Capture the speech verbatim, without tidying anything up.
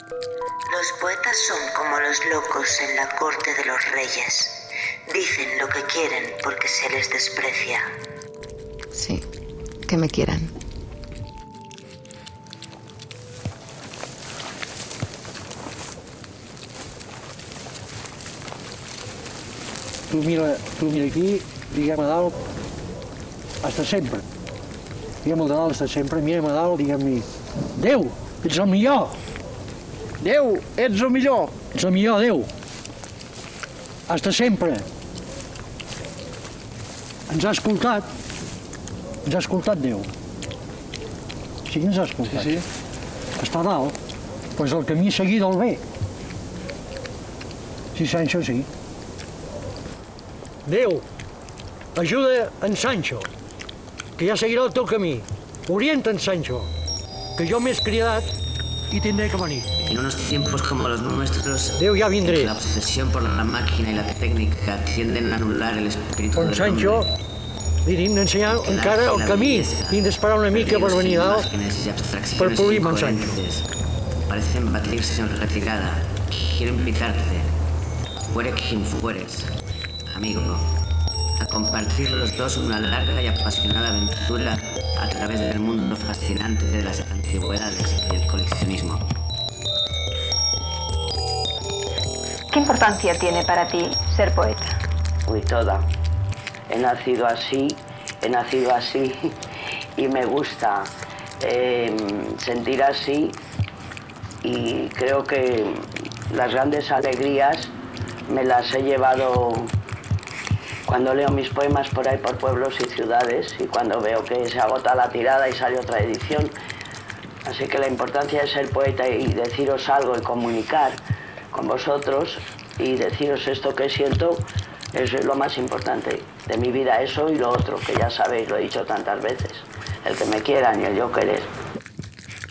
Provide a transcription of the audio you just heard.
Los poetas son como los locos en la corte de los reyes. Dicen lo que quieren porque se les desprecia. Sí, que me quieran. Tu mira, tu mira aquí, diguem a dalt, hasta sempre. Diguem a dalt, hasta sempre, mira'm a dalt, diguem-li, Déu, ets el millor. Déu, ets el millor. Ets el millor, Déu. Hasta sempre. Ens ha escoltat. Ens ha escoltat Déu. Sí que ens ha escoltat. Sí, sí. Està a dalt. Doncs el camí seguir del bé. Sí, Sancho, sí. Déu, ajuda en Sancho, que ja seguirà el teu camí. Orienta en Sancho, que jo m'he cridat y tendré que venir. En unos tiempos como los nuestros, Déu, ja vindré. la obsesión por la máquina y la técnica tienden a anular el espíritu Con del Sancho hombre. li hem d'ensenyar encara el camí. Hem d'esperar una mica per venir a dalt per polir-me en Sancho. Parecen batirse en retirada. Quieren pitarte. Fuere quien fueres. Amigo, a compartir los dos una larga y apasionada aventura a través del mundo fascinante de las antigüedades y el coleccionismo. ¿Qué importancia tiene para ti ser poeta? Uy, toda. He nacido así, he nacido así y me gusta eh, sentir así, y creo que las grandes alegrías me las he llevado cuando leo mis poemas por ahí por pueblos y ciudades, y cuando veo que se agota la tirada y sale otra edición. Así que la importancia de ser poeta y deciros algo y comunicar con vosotros y deciros esto que siento es lo más importante de mi vida, eso y lo otro, que ya sabéis, lo he dicho tantas veces, el que me quieran y el yo querer.